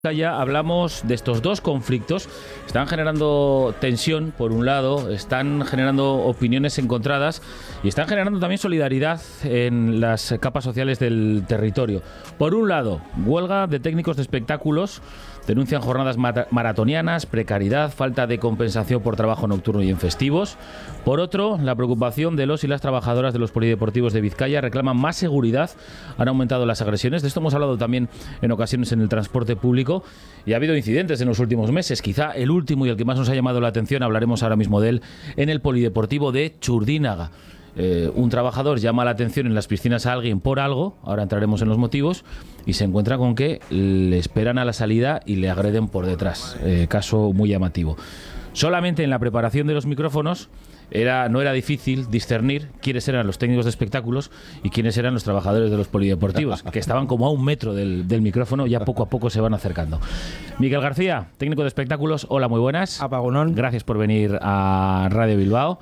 Ya hablamos de estos dos conflictos. Están generando tensión, por un lado, están generando opiniones encontradas y están generando también solidaridad en las capas sociales del territorio. Por un lado, huelga de técnicos de espectáculos, denuncian jornadas maratonianas, precariedad, falta de compensación por trabajo nocturno y en festivos. Por otro, la preocupación de los y las trabajadoras de los polideportivos de Vizcaya reclaman más seguridad, han aumentado las agresiones. De esto hemos hablado también en ocasiones en el transporte público y ha habido incidentes en los últimos meses. Quizá el último y el que más nos ha llamado la atención, hablaremos ahora mismo de él, en el polideportivo de Txurdinaga. Un trabajador llama la atención en las piscinas a alguien por algo, ahora entraremos en los motivos, y se encuentra con que le esperan a la salida y le agreden por detrás. Caso muy llamativo. Solamente en la preparación de los micrófonos no era difícil discernir quiénes eran los técnicos de espectáculos y quiénes eran los trabajadores de los polideportivos, que estaban como a un metro del micrófono, ya poco a poco se van acercando. Miguel García, técnico de espectáculos, hola, muy buenas. Apagonón. Gracias por venir a Radio Bilbao.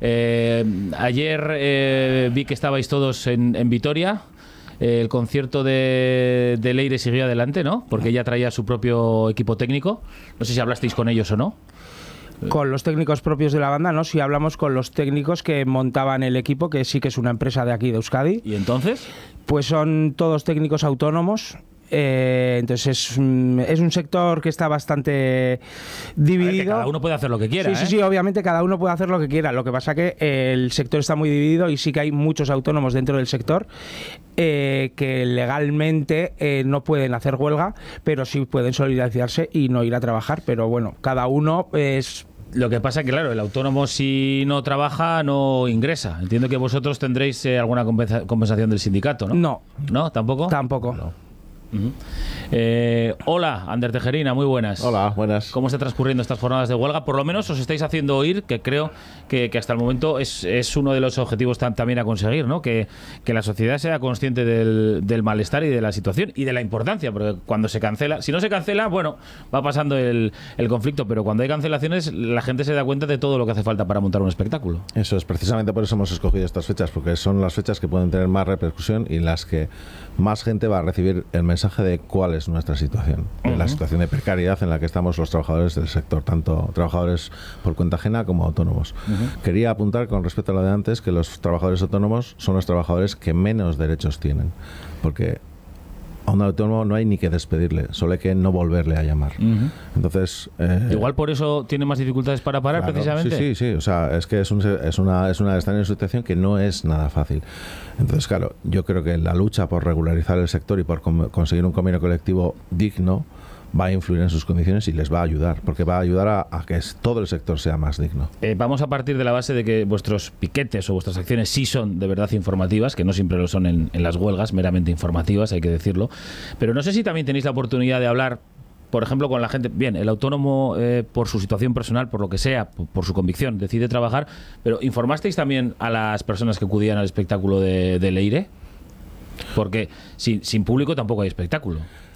Ayer vi que estabais todos en Vitoria. El concierto de Leire siguió adelante, ¿no? Porque ella traía su propio equipo técnico. No sé si hablasteis con ellos o no. Con los técnicos propios de la banda, ¿no? Sí hablamos con los técnicos que montaban el equipo, que sí que es una empresa de aquí, de Euskadi. ¿Y entonces? Pues son todos técnicos autónomos. Entonces es un sector que está bastante dividido. Que cada uno puede hacer lo que quiera. Sí, obviamente cada uno puede hacer lo que quiera. Lo que pasa que el sector está muy dividido y sí que hay muchos autónomos dentro del sector que legalmente no pueden hacer huelga, pero sí pueden solidarizarse y no ir a trabajar. Pero bueno, cada uno es... Lo que pasa es que, claro, el autónomo si no trabaja no ingresa. Entiendo que vosotros tendréis alguna compensación del sindicato, ¿no? No. ¿No? ¿Tampoco? Tampoco. No. Hola, Ander Tejerina, muy buenas. Hola, buenas. ¿Cómo está transcurriendo estas jornadas de huelga? Por lo menos os estáis haciendo oír, que creo que hasta el momento es uno de los objetivos también a conseguir, ¿no? Que la sociedad sea consciente del malestar y de la situación y de la importancia, porque cuando se cancela, si no se cancela, bueno, va pasando el conflicto, pero cuando hay cancelaciones la gente se da cuenta de todo lo que hace falta para montar un espectáculo. Eso es, precisamente por eso hemos escogido estas fechas, porque son las fechas que pueden tener más repercusión y las que más gente va a recibir el mensaje de cuál es nuestra situación, la situación de precariedad en la que estamos los trabajadores del sector, tanto trabajadores por cuenta ajena como autónomos. Quería apuntar con respecto a lo de antes que los trabajadores autónomos son los trabajadores que menos derechos tienen, porque a un autónomo no hay ni que despedirle, solo hay que no volverle a llamar. Entonces, igual por eso tiene más dificultades para parar, claro, precisamente. Sí, o sea, es que están en una situación que no es nada fácil. Entonces, claro, yo creo que la lucha por regularizar el sector y por conseguir un convenio colectivo digno va a influir en sus condiciones y les va a ayudar, porque va a ayudar a que todo el sector sea más digno. Vamos a partir de la base de que vuestros piquetes o vuestras acciones sí son de verdad informativas, que no siempre lo son en las huelgas, meramente informativas, hay que decirlo. Pero no sé si también tenéis la oportunidad de hablar, por ejemplo, con la gente. Bien, el autónomo por su situación personal, por lo que sea, por su convicción, decide trabajar, pero ¿informasteis también a las personas que acudían al espectáculo de Leire? Porque sin público tampoco hay espectáculo.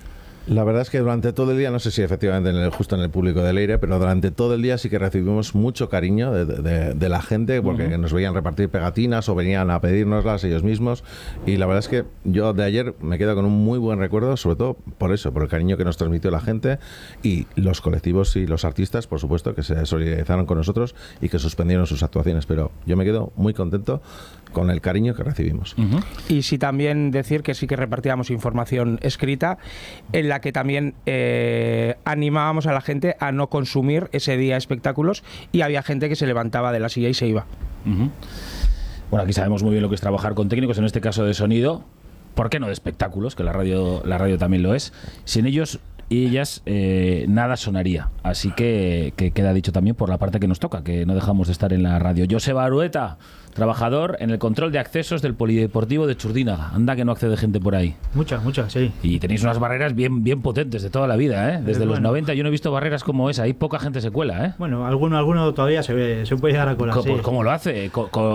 La verdad es que durante todo el día, no sé si efectivamente justo en el público de Leire, pero durante todo el día sí que recibimos mucho cariño de la gente, porque nos veían repartir pegatinas o venían a pedírnoslas ellos mismos, y la verdad es que yo de ayer me quedo con un muy buen recuerdo, sobre todo por eso, por el cariño que nos transmitió la gente y los colectivos y los artistas, por supuesto, que se solidarizaron con nosotros y que suspendieron sus actuaciones, pero yo me quedo muy contento con el cariño que recibimos. Y sí también decir que sí que repartíamos información escrita en la que también animábamos a la gente a no consumir ese día espectáculos y había gente que se levantaba de la silla y se iba. Bueno, aquí sabemos muy bien lo que es trabajar con técnicos, en este caso de sonido, ¿por qué no de espectáculos? Que la radio también lo es. Sin ellos y ellas nada sonaría, así que queda dicho también por la parte que nos toca, que no dejamos de estar en la radio. Joseba Arueta, trabajador en el control de accesos del polideportivo de Txurdinaga. Anda que no accede gente por ahí. Mucha, sí. Y tenéis unas barreras bien potentes de toda la vida, ¿eh? Desde los 90 yo no he visto barreras como esa. Ahí poca gente se cuela, ¿eh? Bueno, alguno todavía se puede llegar a colar. ¿Cómo lo hace?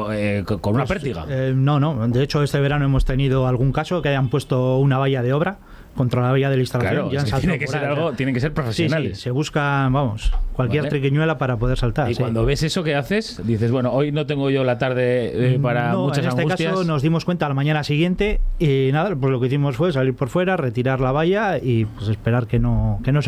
¿Con una pértiga? No. De hecho, este verano hemos tenido algún caso que hayan puesto una valla de obra contra la valla de la instalación. Claro, ya es han que saltado tiene que por ser ahí, algo, ya. tienen que ser profesionales. Sí, se buscan, vamos, cualquier Vale. triquiñuela para poder saltar. Y sí. cuando ves eso, ¿qué haces? Dices, bueno, hoy no tengo yo la tarde para No, muchas en este angustias. caso nos dimos cuenta a la mañana siguiente y nada, pues lo que hicimos fue salir por fuera, retirar la valla y pues esperar que no se